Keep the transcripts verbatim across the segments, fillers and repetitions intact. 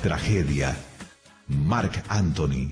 tragedia. Marc Anthony.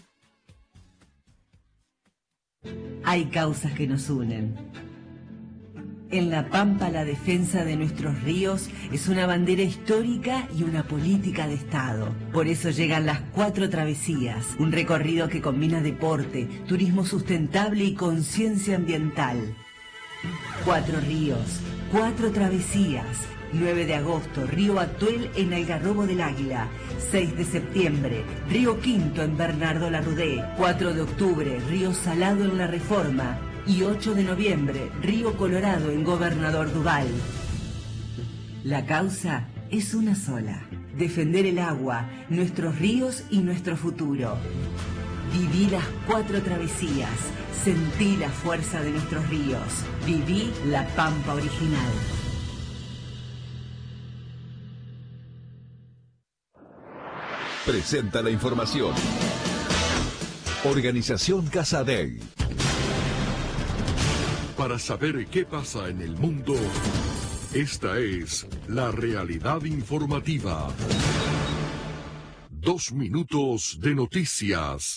Hay causas que nos unen. En La Pampa, la defensa de nuestros ríos es una bandera histórica y una política de Estado. Por eso llegan las Cuatro Travesías, un recorrido que combina deporte, turismo sustentable y conciencia ambiental. Cuatro ríos, cuatro travesías. nueve de agosto, Río Atuel en Algarrobo del Águila. seis de septiembre, Río Quinto en Bernardo Larrudé. cuatro de octubre, Río Salado en La Reforma. Y ocho de noviembre, Río Colorado en Gobernador Duval. La causa es una sola: defender el agua, nuestros ríos y nuestro futuro. Viví las cuatro travesías, sentí la fuerza de nuestros ríos, viví la Pampa original. Presenta la información. Organización Casadei. Para saber qué pasa en el mundo, esta es la realidad informativa. Dos minutos de noticias.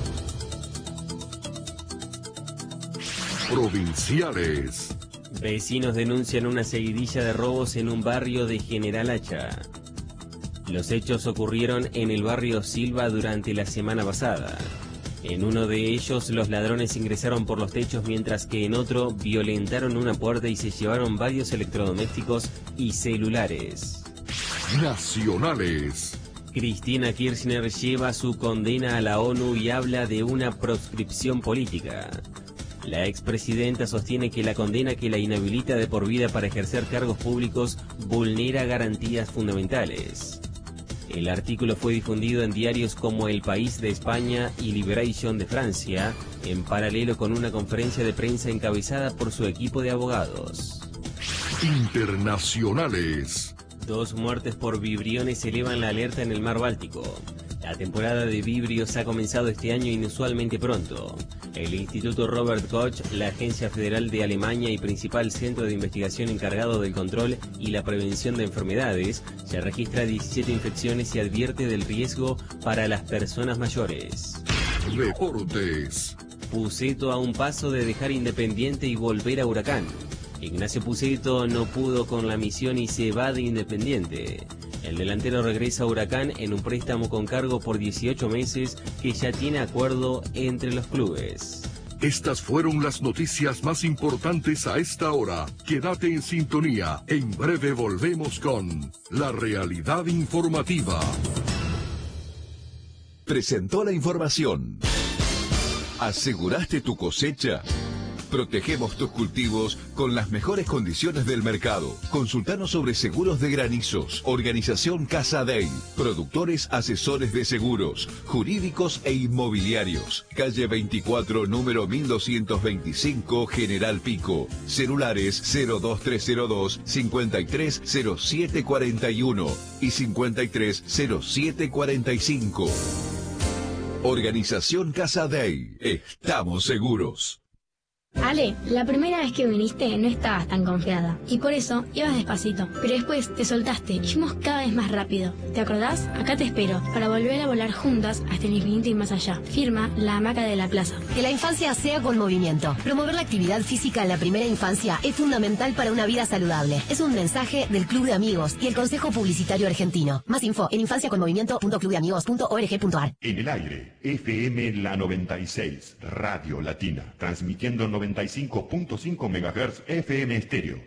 Provinciales. Vecinos denuncian una seguidilla de robos en un barrio de General Hacha. Los hechos ocurrieron en el barrio Silva durante la semana pasada. En uno de ellos, los ladrones ingresaron por los techos, mientras que en otro violentaron una puerta y se llevaron varios electrodomésticos y celulares. Nacionales. Cristina Kirchner lleva su condena a la ONU y habla de una proscripción política. La expresidenta sostiene que la condena que la inhabilita de por vida para ejercer cargos públicos vulnera garantías fundamentales. El artículo fue difundido en diarios como El País de España y Liberation de Francia, en paralelo con una conferencia de prensa encabezada por su equipo de abogados. Internacionales. Dos muertes por vibriones elevan la alerta en el mar Báltico. La temporada de vibrios ha comenzado este año inusualmente pronto. El Instituto Robert Koch, la agencia federal de Alemania y principal centro de investigación encargado del control y la prevención de enfermedades, se registra diecisiete infecciones y advierte del riesgo para las personas mayores. Deportes. Puceto a un paso de dejar Independiente y volver a Huracán. Ignacio Puceto no pudo con la misión y se va de Independiente. El delantero regresa a Huracán en un préstamo con cargo por dieciocho meses que ya tiene acuerdo entre los clubes. Estas fueron las noticias más importantes a esta hora. Quédate en sintonía. En breve volvemos con La Realidad Informativa. Presentó la información. ¿Aseguraste tu cosecha? Protegemos tus cultivos con las mejores condiciones del mercado. Consultanos sobre seguros de granizos. Organización Casadei. Productores asesores de seguros, jurídicos e inmobiliarios. Calle veinticuatro, número mil doscientos veinticinco, General Pico. Celulares cero dos tres cero dos, cincuenta y tres cero siete cuarenta y uno y cincuenta y tres cero siete cuarenta y cinco. Organización Casadei. Estamos seguros. Ale, la primera vez que viniste no estabas tan confiada y por eso ibas despacito, pero después te soltaste y fuimos cada vez más rápido. ¿Te acordás? Acá te espero para volver a volar juntas hasta el infinito y más allá. Firma La Hamaca de la Plaza. Que la infancia sea con movimiento. Promover la actividad física en la primera infancia es fundamental para una vida saludable. Es un mensaje del Club de Amigos y el Consejo Publicitario Argentino. Más info en infancia con movimiento punto club de amigos punto org punto ar. En el aire, F M La noventa y seis, Radio Latina, transmitiendo noventa y cinco punto cinco megahertz F M estéreo,